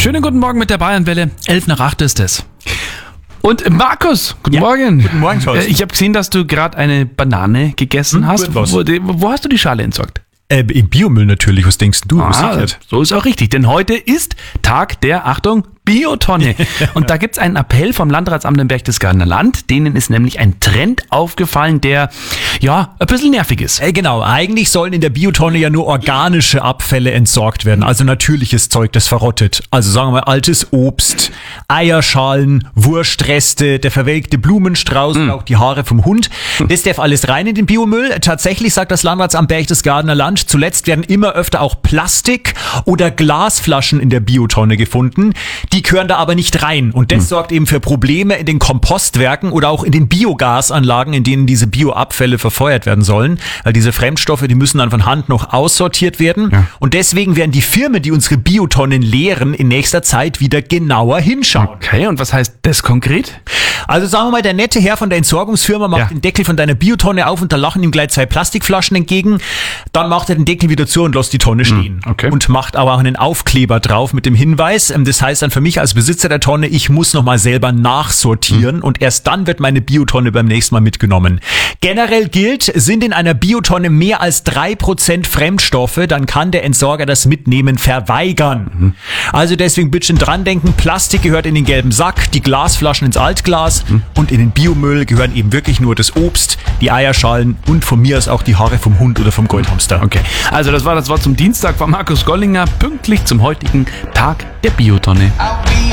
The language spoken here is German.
Schönen guten Morgen mit der Bayernwelle. 11 nach 8 ist es. Und Markus, guten Morgen. Guten Morgen, Thorsten. Ich habe gesehen, dass du gerade eine Banane gegessen hast. Wo hast du die Schale entsorgt? Im Biomüll natürlich, was denkst du? So ist auch richtig, denn heute ist Tag der, Achtung, Biotonne. Und da gibt's einen Appell vom Landratsamt im Berchtesgadener Land. Denen ist nämlich ein Trend aufgefallen, der, ja, ein bisschen nervig ist. Genau, eigentlich sollen in der Biotonne ja nur organische Abfälle entsorgt werden, also natürliches Zeug, das verrottet. Also sagen wir mal altes Obst, Eierschalen, Wurstreste, der verwelkte Blumenstrauß und auch die Haare vom Hund. Das darf alles rein in den Biomüll. Tatsächlich sagt das Landratsamt Berchtesgadener Land, zuletzt werden immer öfter auch Plastik- oder Glasflaschen in der Biotonne gefunden. Die gehören da aber nicht rein. Und das sorgt eben für Probleme in den Kompostwerken oder auch in den Biogasanlagen, in denen diese Bioabfälle verfeuert werden sollen. Weil diese Fremdstoffe, die müssen dann von Hand noch aussortiert werden. Ja. Und deswegen werden die Firmen, die unsere Biotonnen leeren, in nächster Zeit wieder genauer hinschauen. Okay, und was heißt das konkret? Also sagen wir mal, der nette Herr von der Entsorgungsfirma macht den Deckel von deiner Biotonne auf und da lachen ihm gleich 2 Plastikflaschen entgegen. Dann macht er den Deckel wieder zu und lässt die Tonne stehen. Okay. Und macht aber auch einen Aufkleber drauf mit dem Hinweis, das heißt dann für mich als Besitzer der Tonne, ich muss nochmal selber nachsortieren und erst dann wird meine Biotonne beim nächsten Mal mitgenommen. Generell gilt, sind in einer Biotonne mehr als 3% Fremdstoffe, dann kann der Entsorger das Mitnehmen verweigern. Also deswegen bitte schön dran denken, Plastik gehört in den gelben Sack, die Glasflaschen ins Altglas und in den Biomüll gehören eben wirklich nur das Obst, die Eierschalen und von mir aus auch die Haare vom Hund oder vom Goldhamster. Okay, also das war das Wort zum Dienstag von Markus Gollinger, pünktlich zum heutigen Tag der Biotonne.